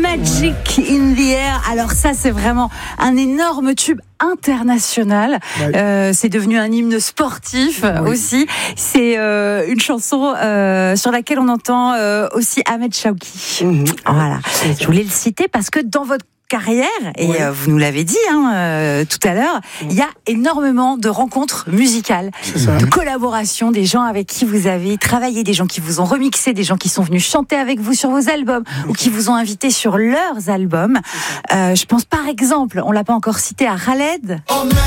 Magic in the Air. Alors ça, c'est vraiment un énorme tube international. C'est devenu un hymne sportif aussi. C'est une chanson sur laquelle on entend aussi Ahmed Shawki. Voilà. Je voulais le citer parce que dans votre carrière, et vous nous l'avez dit tout à l'heure, il y a énormément de rencontres musicales, de collaborations, des gens avec qui vous avez travaillé, des gens qui vous ont remixé, des gens qui sont venus chanter avec vous sur vos albums ou qui vous ont invité sur leurs albums. Je pense par exemple, on l'a pas encore cité, à Khaled.